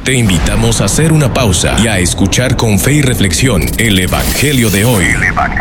Te invitamos a hacer una pausa y a escuchar con fe y reflexión el Evangelio de hoy.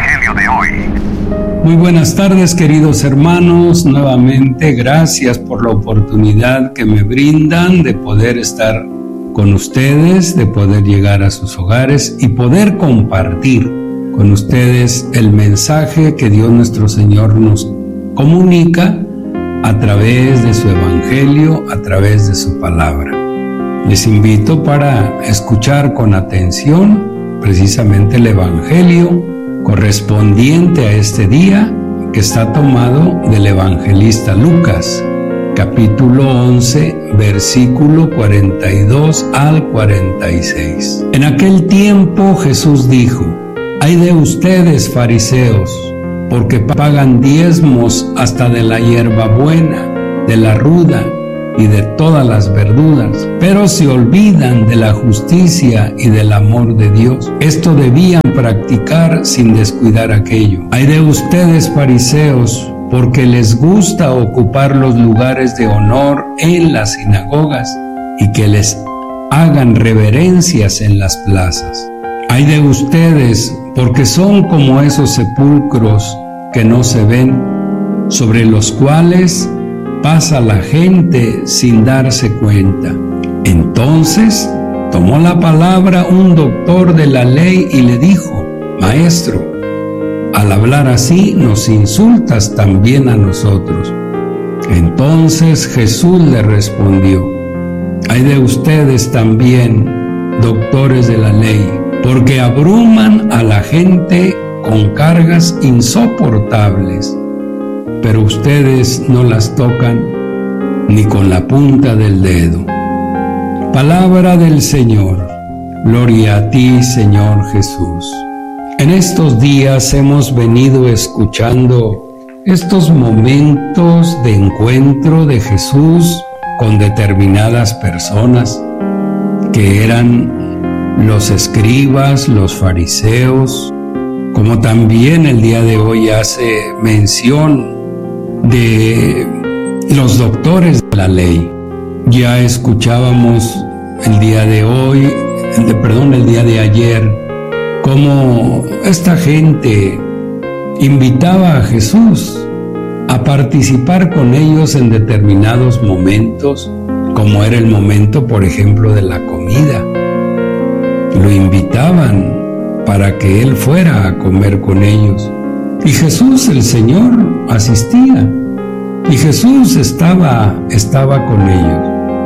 Muy buenas tardes, queridos hermanos. Nuevamente, gracias por la oportunidad que me brindan de poder estar con ustedes, de poder llegar a sus hogares y poder compartir con ustedes el mensaje que Dios nuestro Señor nos comunica a través de su Evangelio, a través de su palabra. Les invito para escuchar con atención precisamente el Evangelio correspondiente a este día, que está tomado del evangelista Lucas, capítulo 11, versículo 42 al 46. En aquel tiempo Jesús dijo: «Ay de ustedes, fariseos, porque pagan diezmos hasta de la hierbabuena, de la ruda y de todas las verduras, pero se olvidan de la justicia y del amor de Dios. Esto debían practicar sin descuidar aquello. Ay de ustedes, fariseos, porque les gusta ocupar los lugares de honor en las sinagogas y que les hagan reverencias en las plazas. Ay de ustedes, porque son como esos sepulcros que no se ven, sobre los cuales pasa la gente sin darse cuenta». Entonces tomó la palabra un doctor de la ley y le dijo: «Maestro, al hablar así nos insultas también a nosotros». Entonces Jesús le respondió: «Ay de ustedes también, doctores de la ley, porque abruman a la gente con cargas insoportables, pero ustedes no las tocan ni con la punta del dedo». Palabra del Señor. Gloria a ti, Señor Jesús. En estos días hemos venido escuchando estos momentos de encuentro de Jesús con determinadas personas que eran los escribas, los fariseos, como también el día de hoy hace mención de los doctores de la ley. Ya escuchábamos el día de ayer, cómo esta gente invitaba a Jesús a participar con ellos en determinados momentos, como era el momento, por ejemplo, de la comida. Lo invitaban para que Él fuera a comer con ellos. Y Jesús, el Señor, asistía. Y Jesús estaba con ellos.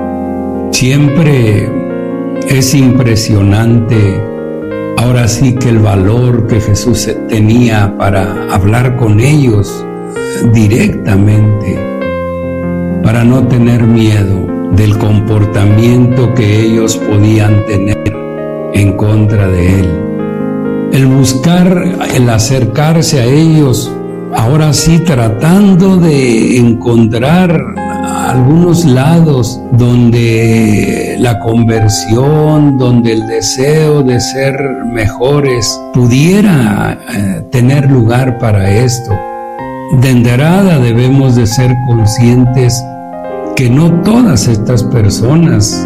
Siempre es impresionante, ahora sí, que el valor que Jesús tenía para hablar con ellos directamente, para no tener miedo del comportamiento que ellos podían tener en contra de Él. El buscar, el acercarse a ellos, ahora sí tratando de encontrar algunos lados donde la conversión, donde el deseo de ser mejores pudiera tener lugar para esto. De entrada debemos de ser conscientes que no todas estas personas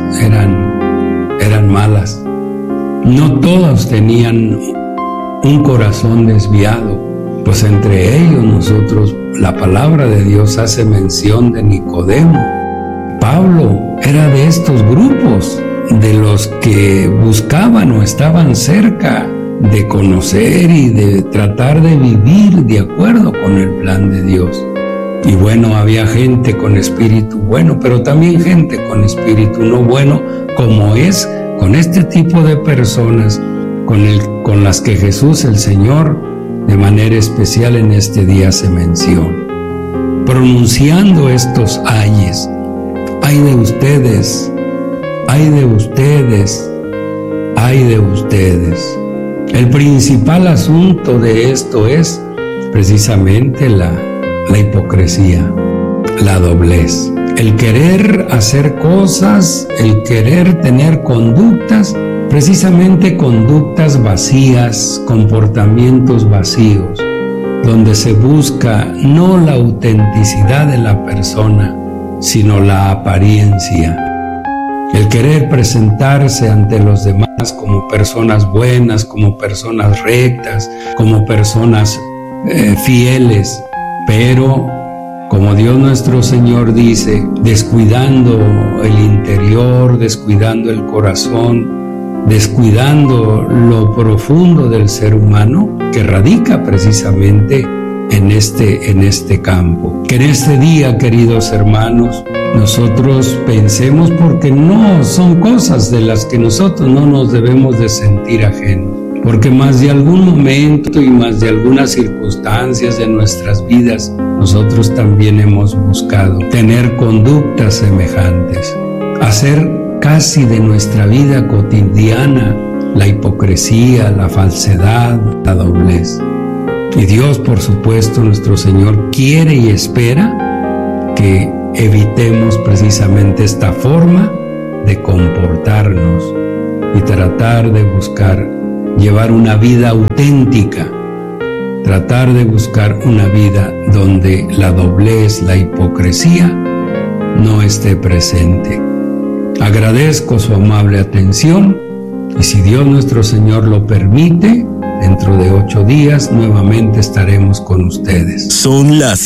eran malas. No todos tenían un corazón desviado. Pues entre ellos la palabra de Dios hace mención de Nicodemo. Pablo era de estos grupos, de los que buscaban o estaban cerca de conocer y de tratar de vivir de acuerdo con el plan de Dios. Y bueno, había gente con espíritu bueno, pero también gente con espíritu no bueno, como es con este tipo de personas con las que Jesús, el Señor, de manera especial en este día se menciona, pronunciando estos ayes: «Ay de ustedes, ay de ustedes, ay de ustedes». El principal asunto de esto es precisamente la hipocresía, la doblez, el querer hacer cosas, el querer tener conductas, precisamente conductas vacías, comportamientos vacíos, donde se busca no la autenticidad de la persona, sino la apariencia. el querer presentarse ante los demás como personas buenas, como personas rectas, como personas fieles, pero como Dios nuestro Señor dice, descuidando el interior, descuidando el corazón, descuidando lo profundo del ser humano que radica precisamente en este campo. Que en este día, queridos hermanos, nosotros pensemos, porque no son cosas de las que nosotros no nos debemos de sentir ajenos, porque más de algún momento y más de algunas circunstancias de nuestras vidas nosotros también hemos buscado tener conductas semejantes, hacer casi de nuestra vida cotidiana la hipocresía, la falsedad, la doblez. Y Dios, por supuesto, nuestro Señor, quiere y espera que evitemos precisamente esta forma de comportarnos y tratar de buscar llevar una vida auténtica, tratar de buscar una vida donde la doblez, la hipocresía no esté presente. Agradezco su amable atención y si Dios nuestro Señor lo permite, dentro de 8 días nuevamente estaremos con ustedes. Son las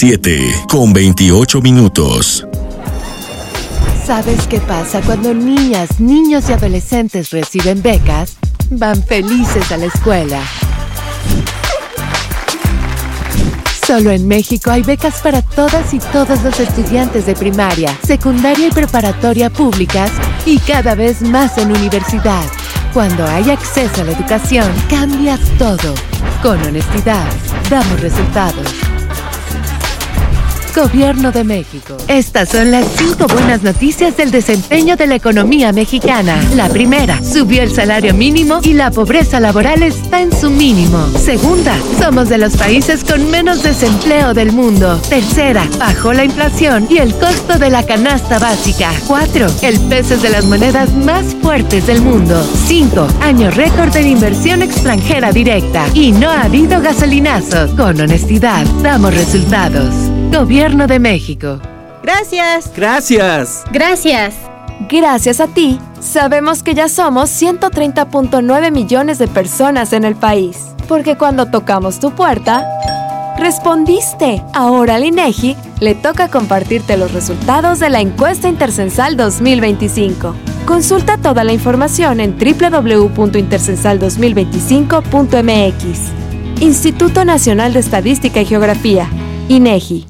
7:28. ¿Sabes qué pasa cuando niñas, niños y adolescentes reciben becas? Van felices a la escuela. Solo en México hay becas para todas y todos los estudiantes de primaria, secundaria y preparatoria públicas y cada vez más en universidad. Cuando hay acceso a la educación, cambias todo. Con honestidad, damos resultados. Gobierno de México. Estas son las 5 buenas noticias del desempeño de la economía mexicana. La primera, subió el salario mínimo y la pobreza laboral está en su mínimo. Segunda, somos de los países con menos desempleo del mundo. Tercera, bajó la inflación y el costo de la canasta básica. 4, el peso es de las monedas más fuertes del mundo. 5, año récord de inversión extranjera directa. Y no ha habido gasolinazo. Con honestidad, damos resultados. Gobierno de México. Gracias. Gracias. Gracias. Gracias a ti, sabemos que ya somos 130.9 millones de personas en el país. Porque cuando tocamos tu puerta, respondiste. Ahora al INEGI le toca compartirte los resultados de la encuesta intercensal 2025. Consulta toda la información en www.intercensal2025.mx. Instituto Nacional de Estadística y Geografía, INEGI.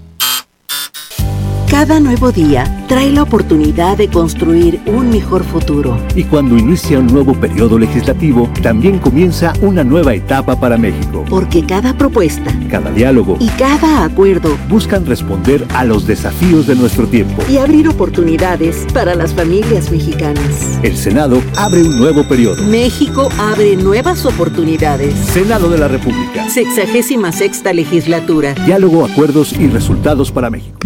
Cada nuevo día trae la oportunidad de construir un mejor futuro. Y cuando inicia un nuevo periodo legislativo, también comienza una nueva etapa para México. Porque cada propuesta, cada diálogo y cada acuerdo buscan responder a los desafíos de nuestro tiempo y abrir oportunidades para las familias mexicanas. El Senado abre un nuevo periodo. México abre nuevas oportunidades. Senado de la República. 66ª legislatura. Diálogo, acuerdos y resultados para México.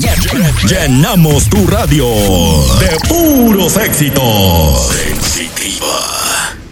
Llenamos tu radio de puros éxitos. Sensitiva.